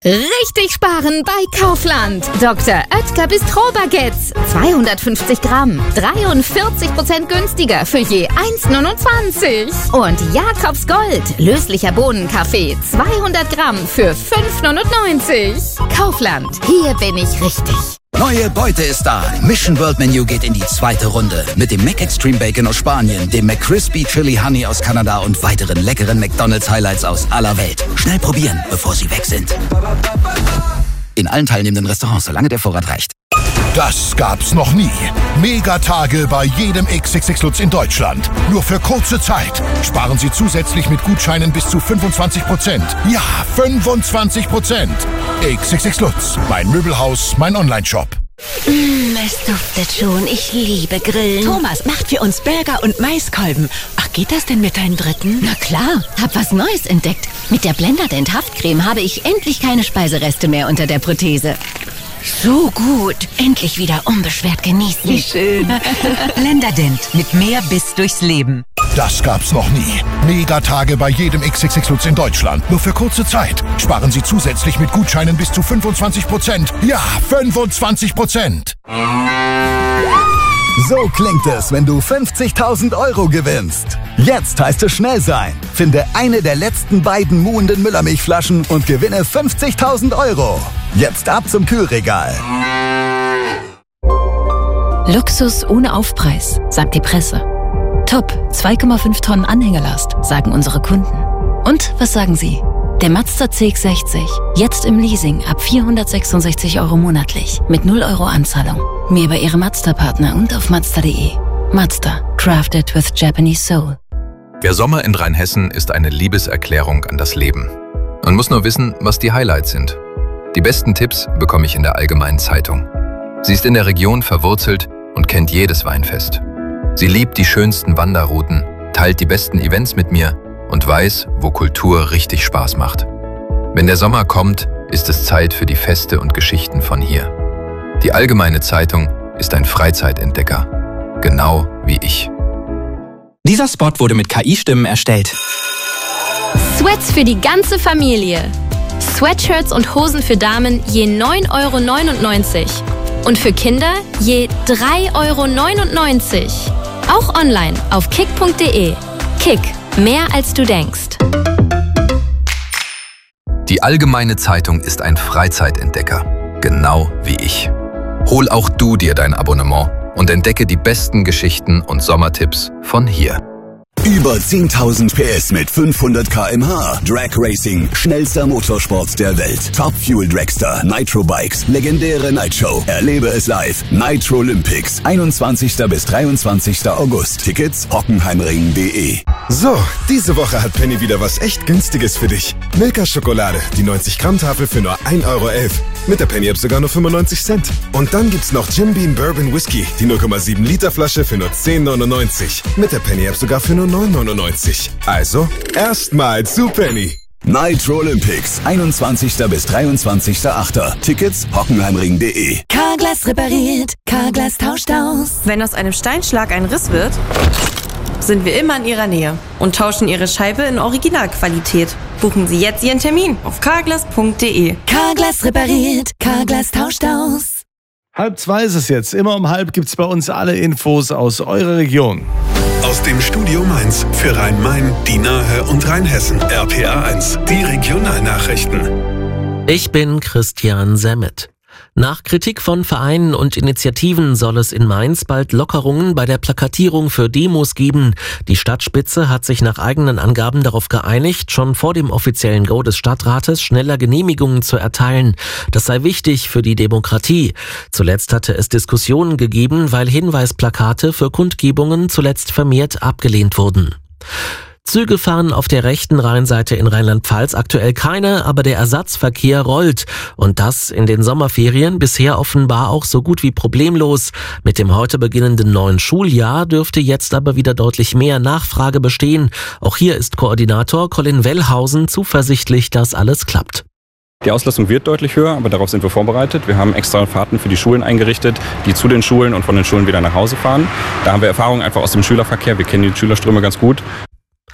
Richtig sparen bei Kaufland. Dr. Oetker Bistro-Baguettes. 250 Gramm. 43% günstiger für je 1,29. Und Jakobs Gold. Löslicher Bohnenkaffee. 200 Gramm für 5,99. Kaufland. Hier bin ich richtig. Neue Beute ist da. Mission World Menu geht in die zweite Runde. Mit dem McExtreme Bacon aus Spanien, dem McCrispy Chili Honey aus Kanada und weiteren leckeren McDonald's Highlights aus aller Welt. Schnell probieren, bevor sie weg sind. In allen teilnehmenden Restaurants, solange der Vorrat reicht. Das gab's noch nie. Megatage bei jedem XXX Lutz in Deutschland. Nur für kurze Zeit. Sparen Sie zusätzlich mit Gutscheinen bis zu 25%. Ja, 25%. XXX Lutz. Mein Möbelhaus, mein Onlineshop. Es duftet schon. Ich liebe Grillen. Thomas macht für uns Burger und Maiskolben. Ach, geht das denn mit deinem dritten? Na klar, hab was Neues entdeckt. Mit der Blenderdent Haftcreme habe ich endlich keine Speisereste mehr unter der Prothese. So gut. Endlich wieder unbeschwert genießen. Wie schön. Blenderdent. Mit mehr Biss durchs Leben. Das gab's noch nie. Megatage bei jedem XXX Lutz in Deutschland. Nur für kurze Zeit. Sparen Sie zusätzlich mit Gutscheinen bis zu 25%. Ja, 25%. So klingt es, wenn du 50.000 € gewinnst. Jetzt heißt es schnell sein. Finde eine der letzten beiden muhenden Müllermilchflaschen und gewinne 50.000 €. Jetzt ab zum Kühlregal. Luxus ohne Aufpreis, sagt die Presse. Top, 2,5 Tonnen Anhängerlast, sagen unsere Kunden. Und was sagen Sie? Der Mazda CX-60, jetzt im Leasing ab 466 € monatlich, mit 0 € Anzahlung. Mehr bei Ihrem Mazda-Partner und auf Mazda.de. Mazda, crafted with Japanese soul. Der Sommer in Rheinhessen ist eine Liebeserklärung an das Leben. Man muss nur wissen, was die Highlights sind. Die besten Tipps bekomme ich in der Allgemeinen Zeitung. Sie ist in der Region verwurzelt und kennt jedes Weinfest. Sie liebt die schönsten Wanderrouten, teilt die besten Events mit mir und weiß, wo Kultur richtig Spaß macht. Wenn der Sommer kommt, ist es Zeit für die Feste und Geschichten von hier. Die Allgemeine Zeitung ist ein Freizeitentdecker, genau wie ich. Dieser Spot wurde mit KI-Stimmen erstellt. Sweats für die ganze Familie. Sweatshirts und Hosen für Damen je 9,99 € und für Kinder je 3,99 €. Auch online auf kick.de. Kick, mehr als du denkst. Die Allgemeine Zeitung ist ein Freizeitentdecker, genau wie ich. Hol auch du dir dein Abonnement und entdecke die besten Geschichten und Sommertipps von hier. Über 10.000 PS mit 500 km/h. Drag Racing, schnellster Motorsport der Welt. Top Fuel Dragster, Nitro Bikes, legendäre Nightshow. Erlebe es live. Nitro Olympics, 21. bis 23. August. Tickets hockenheimring.de. So, diese Woche hat Penny wieder was echt Günstiges für dich. Milka Schokolade, die 90-Gramm-Tafel für nur 1,11 €. Mit der Penny-App sogar nur 95 Cent. Und dann gibt's noch Jim Beam Bourbon Whisky, die 0,7 Liter Flasche für nur 10,99. Mit der Penny-App sogar für nur 9,99. Also, erstmal zu Penny. Nitro Olympics, 21. bis 23.8. Tickets hockenheimring.de. Carglass repariert, Carglass tauscht aus. Wenn aus einem Steinschlag ein Riss wird, sind wir immer in Ihrer Nähe und tauschen Ihre Scheibe in Originalqualität. Buchen Sie jetzt Ihren Termin auf carglass.de. Carglass repariert, Carglass tauscht aus. 1:30 ist es jetzt. Immer um 1:30 gibt's bei uns alle Infos aus eurer Region. Aus dem Studio Mainz für Rhein-Main, die Nahe und Rheinhessen. RPA 1, die Regionalnachrichten. Ich bin Christian Semmet. Nach Kritik von Vereinen und Initiativen soll es in Mainz bald Lockerungen bei der Plakatierung für Demos geben. Die Stadtspitze hat sich nach eigenen Angaben darauf geeinigt, schon vor dem offiziellen Go des Stadtrates schneller Genehmigungen zu erteilen. Das sei wichtig für die Demokratie. Zuletzt hatte es Diskussionen gegeben, weil Hinweisplakate für Kundgebungen zuletzt vermehrt abgelehnt wurden. Züge fahren auf der rechten Rheinseite in Rheinland-Pfalz aktuell keine, aber der Ersatzverkehr rollt. Und das in den Sommerferien bisher offenbar auch so gut wie problemlos. Mit dem heute beginnenden neuen Schuljahr dürfte jetzt aber wieder deutlich mehr Nachfrage bestehen. Auch hier ist Koordinator Colin Wellhausen zuversichtlich, dass alles klappt. Die Auslastung wird deutlich höher, aber darauf sind wir vorbereitet. Wir haben extra Fahrten für die Schulen eingerichtet, die zu den Schulen und von den Schulen wieder nach Hause fahren. Da haben wir Erfahrung einfach aus dem Schülerverkehr. Wir kennen die Schülerströme ganz gut.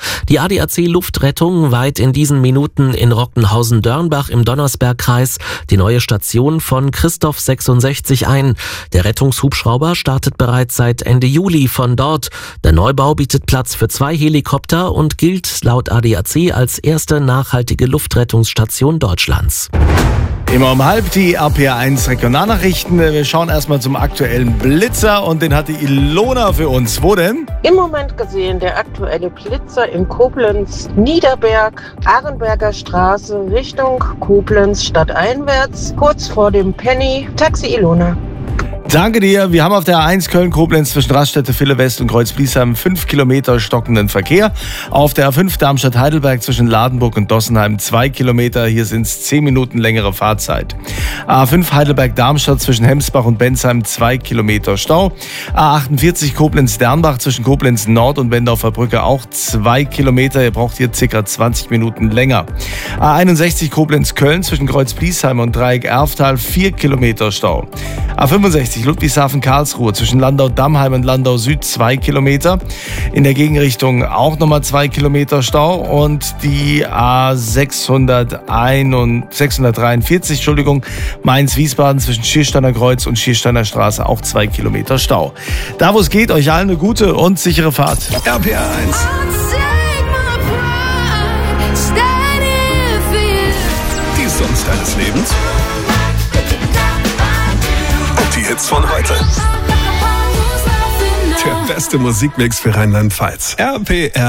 Die ADAC Luftrettung weiht in diesen Minuten in Rockenhausen-Dörnbach im Donnersbergkreis die neue Station von Christoph 66 ein. Der Rettungshubschrauber startet bereits seit Ende Juli von dort. Der Neubau bietet Platz für 2 Helikopter und gilt laut ADAC als erste nachhaltige Luftrettungsstation Deutschlands. Immer um halb die RPA1 Regionalnachrichten. Wir schauen erstmal zum aktuellen Blitzer und den hat die Ilona für uns. Wo denn? Im Moment gesehen der aktuelle Blitzer in Koblenz, Niederberg, Arenberger Straße Richtung Koblenz stadteinwärts, kurz vor dem Penny. Taxi Ilona. Danke dir. Wir haben auf der A1 Köln-Koblenz zwischen Raststätte Ville West und Kreuz-Bliesheim 5 Kilometer stockenden Verkehr. Auf der A5 Darmstadt-Heidelberg zwischen Ladenburg und Dossenheim 2 Kilometer. Hier sind es 10 Minuten längere Fahrzeit. A5 Heidelberg-Darmstadt zwischen Hemsbach und Bensheim 2 Kilometer Stau. A48 Koblenz-Dernbach zwischen Koblenz Nord und Wendorfer Brücke auch 2 Kilometer. Ihr braucht hier ca. 20 Minuten länger. A61 Koblenz-Köln zwischen Kreuz-Bliesheim und Dreieck Erftal 4 Kilometer Stau. A65 Ludwigshafen-Karlsruhe zwischen Landau-Dammheim und Landau Süd 2 Kilometer. In der Gegenrichtung auch nochmal 2 Kilometer Stau. Und die A643, Mainz-Wiesbaden zwischen Schiersteiner Kreuz und Schiersteiner Straße auch 2 Kilometer Stau. Da wo es geht, euch allen eine gute und sichere Fahrt. RPA1. Die Songs deines Lebens. Die Hits von heute. Der beste Musikmix für Rheinland-Pfalz. RPR